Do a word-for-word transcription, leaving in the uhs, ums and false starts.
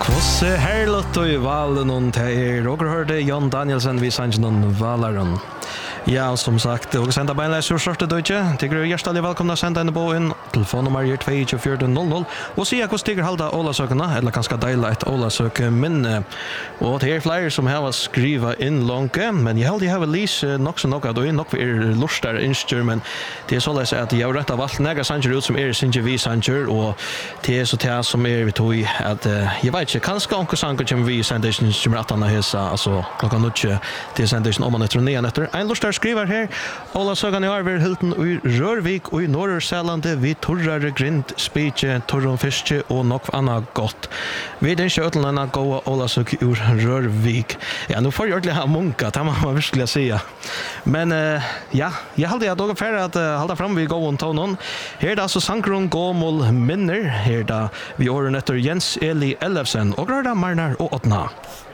Kvosse herlott og i valen og til Roger hørte Jon Danielsen vi sanns noen valaren. Ja, som sagt, og senda beinleis ur sorte døytje. Tigger er hjertelig velkomna senda henne på inn. Telefonnummer er två fyra noll noll. Og sier hvordan tigger halda Ålasøkene, eller kanskje deila et Ålasøk minne. Og det er flere som har skriva inn langt, men jeg heldig har lys nok så nok at du er nok for er lustar innstyr, men det er såleis at jeg har rett av alt nega sanger ut som er sinje vi sanger, og det er så det som er vi tog at jeg vet ikke, kanskje onke sanger kommer vi i sendisjon som er at han har hesa, altså klokka nutje til sendisjon om man etter og nian etter. Ein lustar skriver her, Ålasøkene i Arver, Hilton i Rørvik og i Norrselande, vi torrare grind, spitje, torron fiske og nok annet godt. Vi er ikke utenlandet gåa Ålasøk ur Rørvik. Ja, nå får jeg ordentlig ha munka, det må man virkelig si. Men uh, ja, jeg halte jeg dog ferdig at uh, halda fram vi gåen tånen. Her er det altså Sankron Gåmål Minner, her er det vi åren etter Jens Eli Ellefsen, og grøyda Marnar og Åtna.